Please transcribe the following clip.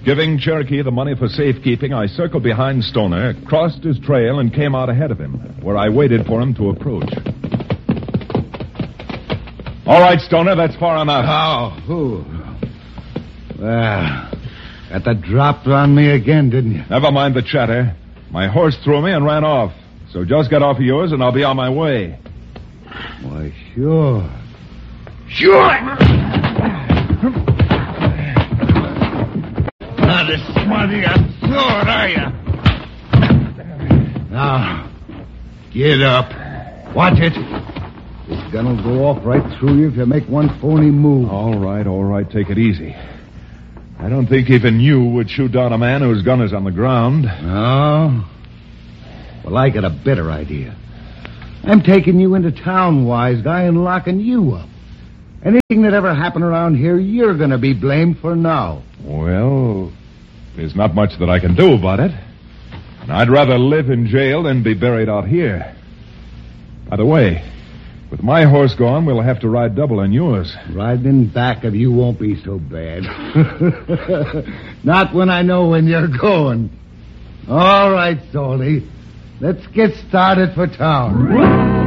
Giving Cherokee the money for safekeeping, I circled behind Stoner, crossed his trail, and came out ahead of him, where I waited for him to approach. All right, Stoner, that's far enough. Well, got the drop on me again, didn't you? Never mind the chatter. My horse threw me and ran off. So just get off of yours and I'll be on my way. Why, sure. Not as smarty a sword, are you? Now, get up. Watch it. This gun will go off right through you if you make one phony move. All right. Take it easy. I don't think even you would shoot down a man whose gun is on the ground. No? Well, I got a better idea. I'm taking you into town, wise guy, and locking you up. Anything that ever happened around here, you're going to be blamed for now. Well, there's not much that I can do about it. And I'd rather live in jail than be buried out here. By the way, with my horse gone, we'll have to ride double on yours. Riding in back of you won't be so bad. Not when I know when you're going. All right, Salty. Let's get started for town.